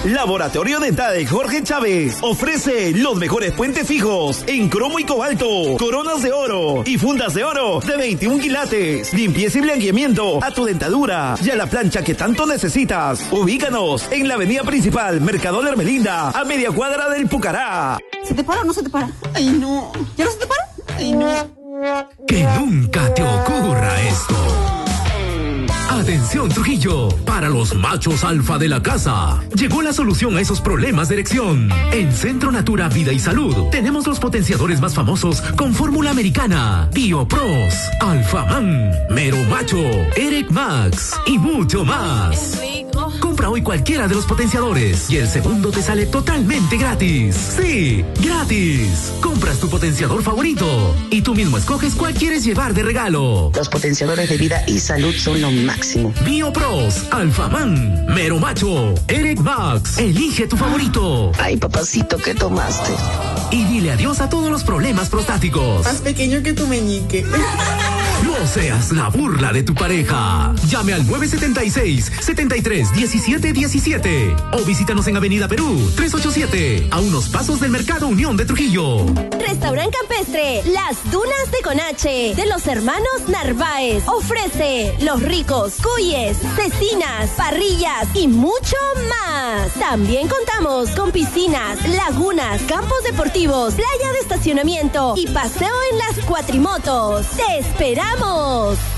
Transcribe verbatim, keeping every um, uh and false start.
Laboratorio Dental Jorge Chávez ofrece los mejores puentes fijos en cromo y cobalto, coronas de oro y fundas de oro de veintiún quilates. Limpieza y blanqueamiento a tu dentadura y a la plancha que tanto necesitas. Ubícanos en la avenida principal, Mercado La Hermelinda, a media cuadra del Pucará. ¿Se te para o no se te para? Ay, no. ¿Ya no se te para? Ay, no. Que nunca te ocurra esto. Atención, Trujillo, para los machos alfa de la casa. Llegó la solución a esos problemas de erección. En Centro Natura Vida y Salud tenemos los potenciadores más famosos con fórmula americana, BioPros, Alfaman, Mero Macho, Erec Max y mucho más. Compra hoy cualquiera de los potenciadores y el segundo te sale totalmente gratis. Sí, gratis. Compras tu potenciador favorito y tú mismo escoges cuál quieres llevar de regalo. Los potenciadores de vida y salud son lo máximo. BioPros, Alfaman, Mero Macho, Erec Max. Elige tu favorito. Ay, papacito, ¿qué tomaste? Y dile adiós a todos los problemas prostáticos. Más pequeño que tu meñique. No seas la burla de tu pareja. Llame al nueve siete seis, siete tres, uno siete uno siete o visítanos en Avenida Perú trescientos ochenta y siete, a unos pasos del Mercado Unión de Trujillo. Restaurante Campestre Las Dunas de Conache de los hermanos Narváez ofrece los ricos cuyes, cecinas, parrillas y mucho más. También contamos con piscinas, lagunas, campos deportivos, playa de estacionamiento y paseo en las cuatrimotos. ¡Te esperamos!